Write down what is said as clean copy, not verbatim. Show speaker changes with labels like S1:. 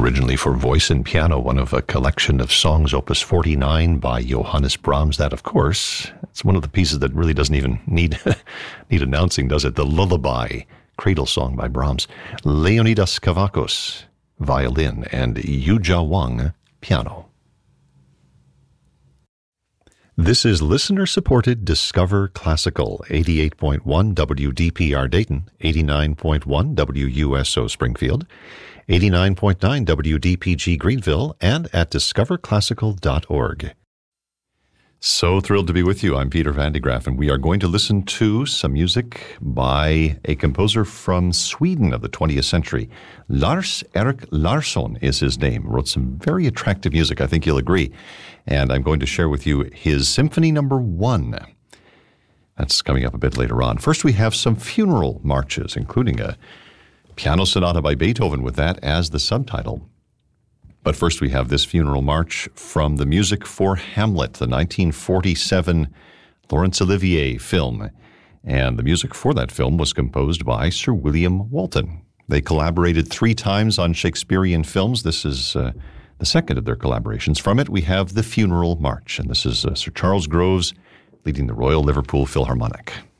S1: originally for voice and piano, one of a collection of songs, Opus 49 by Johannes Brahms. That, of course, it's one of the pieces that really doesn't even need announcing, does it? The Lullaby, cradle song by Brahms. Leonidas Kavakos, violin, and Yuja Wang, piano. This is listener-supported Discover Classical, 88.1 WDPR Dayton, 89.1 WUSO Springfield, 89.9 WDPG Greenville, and at discoverclassical.org. So thrilled to be with you. I'm Peter Van de Graaff, and we are going to listen to some music by a composer from Sweden of the 20th century. Lars-Erik Larsson is his name. Wrote some very attractive music, I think you'll agree. And I'm going to share with you his Symphony Number 1. That's coming up a bit later on. First, we have some funeral marches, including a piano sonata by Beethoven with that as the subtitle. But first, we have this funeral march from the music for Hamlet, the 1947 Laurence Olivier film. And the music for that film was composed by Sir William Walton. They collaborated 3 times on Shakespearean films. This is the second of their collaborations. From it, we have the Funeral March, and this is Sir Charles Groves leading the Royal Liverpool Philharmonic.